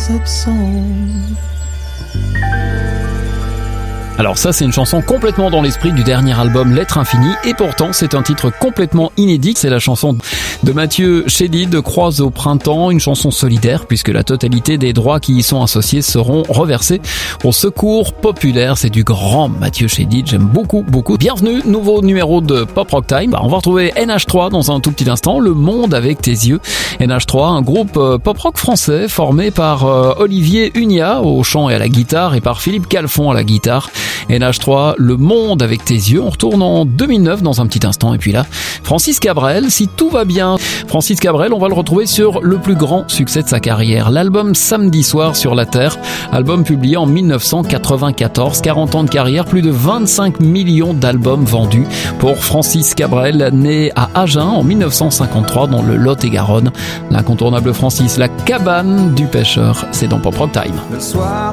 up song. Alors ça, c'est une chanson complètement dans l'esprit du dernier album L'être infini, et pourtant c'est un titre complètement inédit. C'est la chanson de Mathieu Chédid de Croise au printemps, une chanson solidaire puisque la totalité des droits qui y sont associés seront reversés au secours populaire. C'est du grand Mathieu Chédid, j'aime beaucoup. Bienvenue, nouveau numéro de Pop Rock Time. On va retrouver NH3 dans un tout petit instant, Le Monde avec tes yeux. NH3, un groupe pop rock français formé par Olivier Unia au chant et à la guitare et par Philippe Calfon à la guitare. NH3, Le Monde avec tes yeux. On retourne en 2009 dans un petit instant. Et puis là, Francis Cabrel, si tout va bien. Francis Cabrel, on va le retrouver sur le plus grand succès de sa carrière, l'album Samedi soir sur la Terre, album publié en 1994, 40 ans de carrière, plus de 25 millions d'albums vendus pour Francis Cabrel, né à Agen en 1953 dans le Lot-et-Garonne. L'incontournable Francis, la cabane du pêcheur, c'est dans Pop Rock Time. Le soir